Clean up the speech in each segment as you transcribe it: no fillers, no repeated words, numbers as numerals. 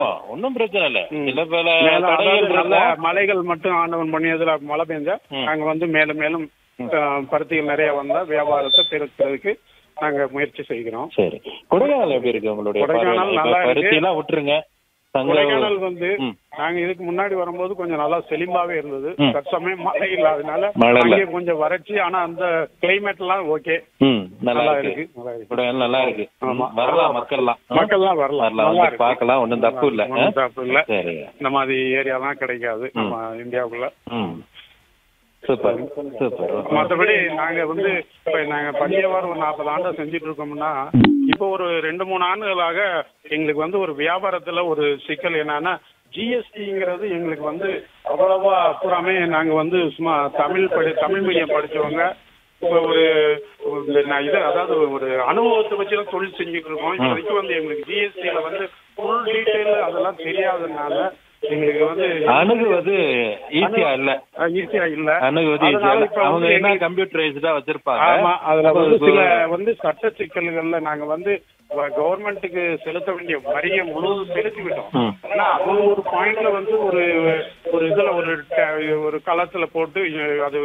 ஒன்னும் பிரச்சனை இல்ல. சில பல மேலும் தடைகள் அதாவது நல்ல இருக்கும். மலைகள் மட்டும் ஆண்டவன் பண்ணியதுல மழை பெஞ்சா நாங்க வந்து மேலும் மேலும் பருத்திகள் நிறைய வந்தா வியாபாரத்தை பெருக்கிறதுக்கு நாங்க முயற்சி செய்கிறோம். சரி, கொடைக்கானல் எப்படி இருக்கு உங்களுடைய கொடைக்கானல் பார்வையில? நல்லா இப்ப இருக்கு. பருத்தி எல்லாம் விட்டுருங்க. கொடைக்கானல் வந்து நாங்க இதுக்கு முன்னாடி வரும்போது கொஞ்சம் நல்லா செழிம்பாவே இருந்தது. தற்சமயம் மழை இல்லாதனால அங்கே கொஞ்சம் வறட்சி. ஆனா அந்த கிளைமேட் எல்லாம் ஓகே, நல்லா இருக்கு. கொடைக்கானல் நல்லா இருக்கு. வரலாம் மக்கள்லாம் வரலாம், வந்து பார்க்கலாம். ஒன்னும் தப்பு இல்ல. தப்பு இல்ல. சரி, இந்த மாதிரி ஏரியாலாம் கிடைக்காது நம்ம இந்தியாவுக்குள்ள. Super super. மற்றபடி நாங்க வந்து இப்ப நாங்க பஞ்சவாரம் ஒரு 40 ஆண்டா செஞ்சுட்டு இருக்கோம்னா, இப்போ ஒரு 2-3 ஆண்டுகளாக எங்களுக்கு வந்து ஒரு வியாபாரத்துல ஒரு சிக்கல் என்னன்னா, ஜிஎஸ்டிங்கிறது எங்களுக்கு வந்து அவ்வளவா பூராமே நாங்க வந்து சும்மா தமிழ் மீடியம் படிச்சவங்க ஒரு அதாவது ஒரு அனுபவத்தை வச்சுதான் தொழில் செஞ்சுட்டு இருக்கோம். இப்போதைக்கு வந்து எங்களுக்கு ஜிஎஸ்டியில வந்து ஃபுல் டீட்டெயில் அதெல்லாம் தெரியாததுனால எங்களுக்கு வந்து அணுகுவது ஈஸியா இல்ல. அணுகுவது ஈஸியா இல்ல. அவங்க என்ன கம்ப்யூட்டரைஸ்டா வச்சிருப்பாங்க. ஆமா, அதுல வந்து சில வந்து சட்ட சிக்கல்கள்ல நாங்க வந்து கவர்மெண்ட்டுக்கு செலுத்த வேண்டிய வரியை முழுவதும் செலுத்தி விட்டோம். ஆனா அது ஒரு பாயிண்ட்ல வந்து ஒரு இதுல ஒரு களத்துல போட்டு அது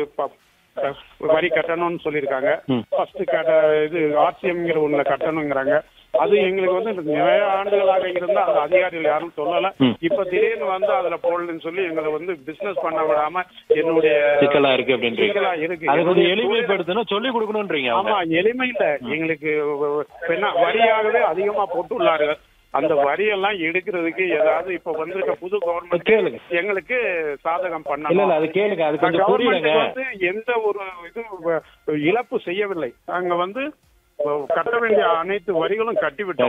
வரி கட்டணும்னு சொல்லியிருக்காங்க. ஃபர்ஸ்ட் இது ஆர்சிஎம்ங்கிற ஒண்ணுல கட்டணுங்கிறாங்க. அது எங்களுக்கு வந்து நிறைய ஆண்டுகளாக இருந்தா அந்த அதிகாரிகள் யாரும் சொல்லல. இப்ப திடீர்னு வந்து அதுல போடலன்னு சொல்லி எங்களை வந்து பிசினஸ் பண்ண விடாம என்னுடைய சிக்கலா இருக்கு அப்படின்னு அது கொஞ்சம் எளிமைப்படுத்தணும், சொல்லி கொடுக்கணும்ன்றீங்க. ஆமா, எளிமை இல்ல எங்களுக்கு வரியாகவே அதிகமா போட்டு உள்ளார்கள். அந்த வரியெல்லாம் எடுக்கிறதுக்கு ஏதாவது இப்ப வந்திருக்க புது கவர்மெண்ட் எங்களுக்கு சாதகம் பண்ணணும். அது கேளுங்க, அது கொஞ்சம் புரியுங்க. வந்து எந்த ஒரு இது இழப்பு செய்யவில்லை. அங்க வந்து கட்ட வேண்டிய அனைத்து வரிகளும் கட்டிவிட்டோம்.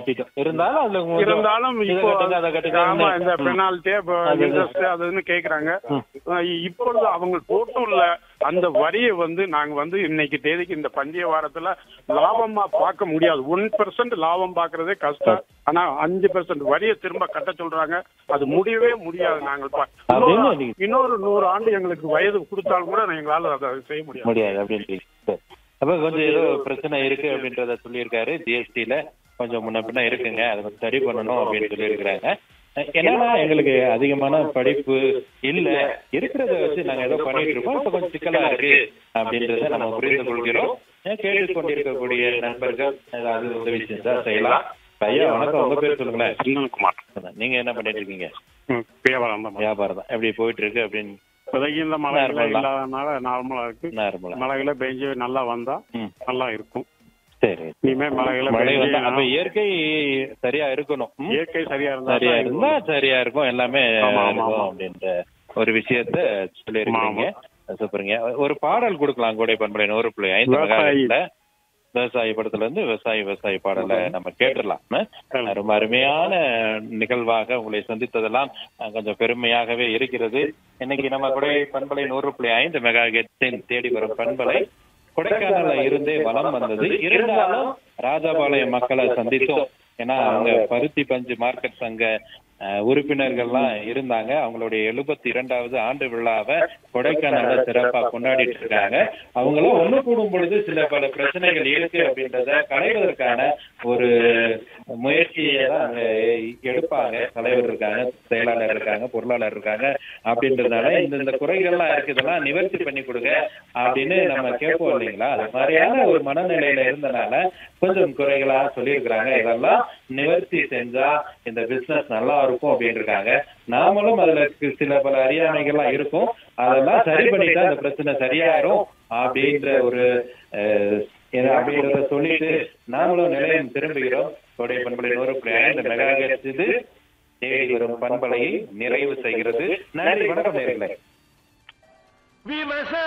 இருந்தாலும் இப்போ இந்த பெனால்டி இன்ட்ரெஸ்ட் அதுன்னு கேக்குறாங்க. இப்பொழுது அவங்க போட்டுள்ள அந்த வரியை வந்து நாங்க வந்து இன்னைக்கு தேதிக்கு இந்த பஞ்சய வாரத்துல லாபமா பார்க்க முடியாது. 1% லாபம் பார்க்கறதே கஷ்டம். ஆனா 5% வரியை திரும்ப கட்ட சொல்றாங்க. அது முடியவே முடியாது. நாங்கள் இன்னொரு 100 ஆண்டு எங்களுக்கு வயது கொடுத்தாலும் கூட எங்களால அதை செய்ய முடியாது அப்படின்னு. அப்ப கொஞ்சம் ஏதோ பிரச்சனை இருக்கு அப்படின்றத சொல்லியிருக்காரு. ஜிஎஸ்டில கொஞ்சம் முன்ன பின்ன இருக்குங்க, அதை கொஞ்சம் சரி பண்ணணும் அப்படின்னு சொல்லியிருக்கிறாங்க. என்னன்னா எங்களுக்கு அதிகமான படிப்பு இல்ல, இருக்கிறத வச்சு நாங்க ஏதோ பண்ணிட்டு இருக்கோம். இப்ப கொஞ்சம் சிக்கலா இருக்கு அப்படின்றத நம்ம புரிந்து கொள்கிறோம். கேட்டுக்கொண்டிருக்கக்கூடிய நண்பர்கள் ஏதாவது உதவி செஞ்சா செய்யலாம். ஐயா வணக்கம், உங்க பேர் சொல்லுங்களேன். குமார். நீங்க என்ன பண்ணிட்டு இருக்கீங்க? வியாபாரம் தான் எப்படி போயிட்டு இருக்கு அப்படின்னு? இப்போதைக்கு இந்த மழை இல்லாதனால நார்மலா இருக்கு. மழைகளை பெஞ்சு நல்லா வந்தா நல்லா இருக்கும். சரி, இனிமே மழை வந்தா இயற்கை சரியா இருக்கணும். இயற்கை சரியா இருந்தா சரியா இருக்கும், எல்லாமே இருக்கும் அப்படின்ற ஒரு விஷயத்த சொல்லிருக்கீங்க. சூப்பருங்க. ஒரு பாடல் கொடுக்கலாம் கோடை பண்பலை 100.5 விவசாய படத்துல இருந்து விவசாயி பாடலை நம்ம கேட்டுடலாம். ரொம்ப அருமையான நிகழ்வாக உங்களை சந்தித்ததெல்லாம் கொஞ்சம் பெருமையாகவே இருக்கிறது. இன்னைக்கு நம்ம கொடை பண்பலை 100.5 மெகாஹெர்ட்ஸில் தேடி வரும் பண்பலை கொடைக்கானல்ல இருந்தே வலம் வந்தது. இருந்தாலும் ராஜபாளையம் மக்களை சந்தித்தோம். ஏன்னா அவங்க பருத்தி பஞ்சு மார்க்கெட் சங்க உறுப்பினர்கள்லாம் இருந்தாங்க. அவங்களுடைய 72வது ஆண்டு விழாவை கொடைக்கானல்ல சிறப்பா கொண்டாடிட்டு இருக்காங்க. அவங்களும் ஒண்ணு கூடும் பொழுது சில பல பிரச்சனைகள் இருக்கு அப்படின்றத களைவதற்கான ஒரு முயற்சியை தான் அங்க எடுப்பாங்க. தலைவர் இருக்காங்க, செயலாளர் இருக்காங்க, பொருளாளர் இருக்காங்க. அப்படின்றதுனால இந்த குறைகள்லாம் இருக்கு, இதெல்லாம் நிவர்த்தி பண்ணி கொடுங்க அப்படின்னு நம்ம கேட்போம் இல்லைங்களா? அது மாதிரியான ஒரு மனநிலையில இருந்தனால கொஞ்சம் குறைகளா சொல்லியிருக்கிறாங்க. இதெல்லாம் நிவர்த்தி செஞ்சா இந்த பிசினஸ் நல்லா இருக்கும் அப்படின்னு இருக்காங்க. நாமளும் அதுல சில பல அறியாமைகள்லாம் இருக்கும், அதெல்லாம் சரி பண்ணிட்டா அந்த பிரச்சனை சரியாயிரும் அப்படின்ற ஒரு அப்படின்றத சொல்லிட்டு நாமளும் நிலையம் திரும்புகிறோம். கோடை பண்பலை 100.5 மெகாஹெர்ட்ஸ் இது தேடி வரும் பண்பலையை நிறைவு செய்கிறது. நன்றி, வணக்கம் நேயர்களே.